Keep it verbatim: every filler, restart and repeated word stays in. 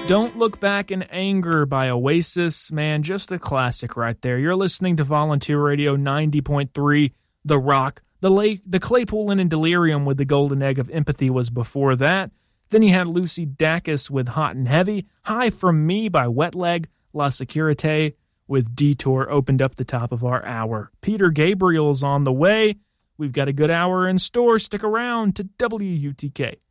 Don't Look Back in Anger by Oasis. Man, just a classic right there. You're listening to Volunteer Radio ninety point three, The Rock. The, La- the Claypool and Delirium with the Golden Egg of Empathy was before that. Then you had Lucy Dacus with Hot and Heavy. Hi From Me by Wet Leg. La Securite with Detour opened up the top of our hour. Peter Gabriel's on the way. We've got a good hour in store. Stick around to W U T K.